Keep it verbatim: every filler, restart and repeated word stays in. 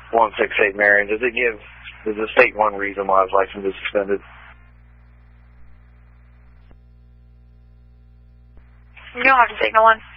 one six eight Marion. Does it give, does it state one reason why his license is suspended? You don't have to signal one.